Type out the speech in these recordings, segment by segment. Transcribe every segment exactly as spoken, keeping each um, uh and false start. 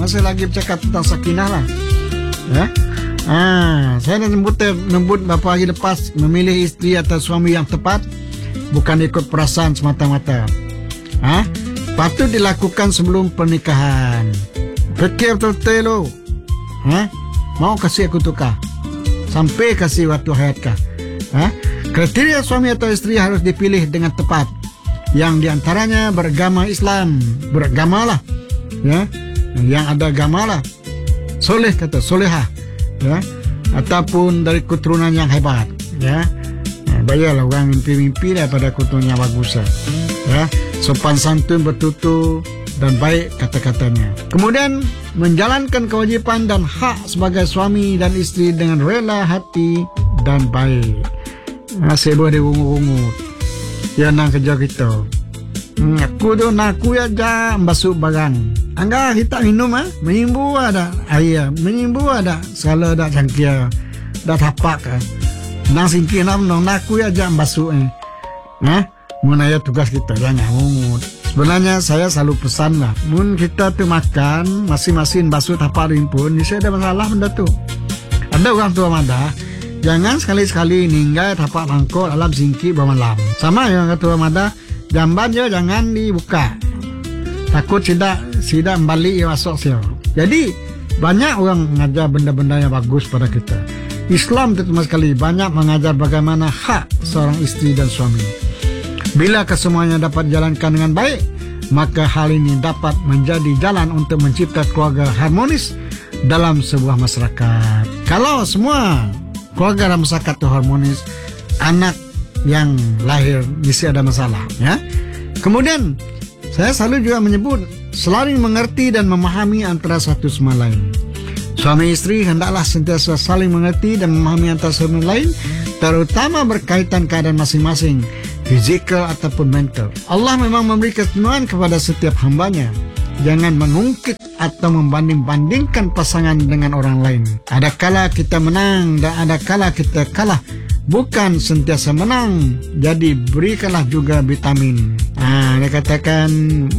masih lagi bercakap tentang sakinah lah. Ya. Ah, saya nak sebut membut beberapa hari lepas, memilih isteri atau suami yang tepat bukan ikut perasaan semata-mata. Ah, patut dilakukan sebelum pernikahan. Fikir betul-betul lo. Ha? Mau kasih aku tukar sampai kasih waktu hayat kah? Ha? Kriteria suami atau isteri harus dipilih dengan tepat, yang diantaranya beragama Islam, beragama lah, ya, yang ada agama lah, soleh kata solehah, ya, ataupun dari keturunan yang hebat, ya. Nah, bayarlah orang mimpi-mimpi daripada keturunan yang bagus, ya, sopan santun, bertutur dan baik kata-katanya. Kemudian menjalankan kewajipan dan hak sebagai suami dan isteri dengan rela hati dan baik. Masih boleh ungu-ungu ya nang kerja kita. Hmm, aku tu nak aku aja basuh barang. Angga kita minum ah, menyimbu ada air, menyimbu ada segala ada cangkir, dah tapak ah. Nang singkir nak nang aku aja basuh eh. Nah, menaya tugas kita jangan ungu. Sebenarnya saya selalu pesan lah, mun kita tu makan masing-masing basuh tapak pun, saya ada masalah benda tu. Ada orang tua mada, jangan sekali-sekali ninggal tapak mangkok dalam singki bermalam. Sama yang kata orang mada, jamban je jangan dibuka. Takut sidak sidak balik ia masuk siapa. Jadi banyak orang mengajar benda-benda yang bagus pada kita. Islam terutama sekali banyak mengajar bagaimana hak seorang isteri dan suami. Bila kesemuanya dapat dijalankan dengan baik, maka hal ini dapat menjadi jalan untuk mencipta keluarga harmonis dalam sebuah masyarakat. Kalau semua keluarga dalam masyarakat itu harmonis, anak yang lahir mesti ada masalah, ya. Kemudian saya selalu juga menyebut saling mengerti dan memahami antara satu sama lain. Suami istri hendaklah sentiasa saling mengerti dan memahami antara satu sama lain, terutama berkaitan keadaan masing-masing, fizikal ataupun mental. Allah memang memberi ketentuan kepada setiap hambanya. Jangan mengungkit atau membanding-bandingkan pasangan dengan orang lain. Ada kala kita menang dan ada kala kita kalah. Bukan sentiasa menang, jadi berikanlah juga vitamin. Ah, dia katakan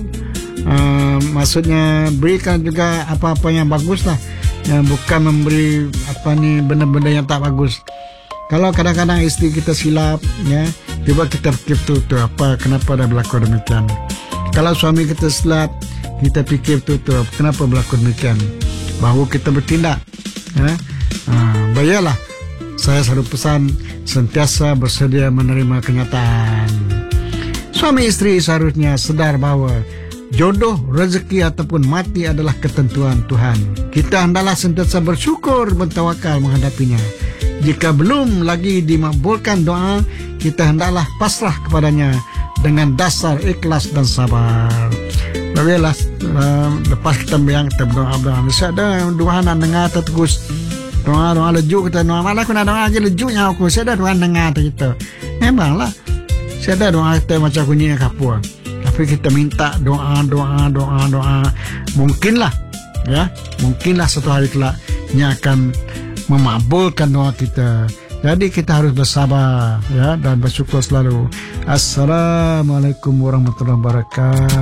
uh, maksudnya berikan juga apa-apa yang bagus lah, ya, bukan memberi apa ni benda-benda yang tak bagus. Kalau kadang-kadang isteri kita silap, ya, coba kita fikir tu tu apa kenapa dah berlaku demikian. Kalau suami kita silap, kita fikir tu tu kenapa berlaku demikian. Baru kita bertindak, ya. Ah, bayarlah. Saya selalu pesan sentiasa bersedia menerima kenyataan. Suami isteri seharusnya sedar bahawa jodoh, rezeki ataupun mati adalah ketentuan Tuhan. Kita hendaklah sentiasa bersyukur, bertawakal menghadapinya. Jika belum lagi dimakbulkan doa, kita hendaklah pasrah kepadanya dengan dasar ikhlas dan sabar. Baiklah, uh, lepas kita biang kita berdoa-doa. Mesti ada doa nak dengar terus. Doa-doa lejuk kita, doa malah aku nak doa aja lejuknya aku. Saya dah doa dengar kita. Memanglah, saya dah doa kita macam kunyi kapur. Tapi kita minta doa, doa, doa, doa. Mungkinlah, ya, mungkinlah satu hari kelak ini akan memakbulkan doa kita. Jadi kita harus bersabar, ya, dan bersyukur selalu. Assalamualaikum warahmatullahi wabarakatuh.